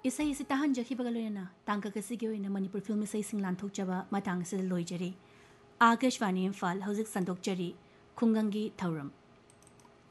इसे इसे तहन जखिबगा लोयना तांका कसिगे ओइना मणिपुर फिल्म इसे सिंग लांथोकचबा मतंग से लोइजरी आकाशवाणी इम्फाल हौजिक संदोकचरी खुंगंगी थौरम।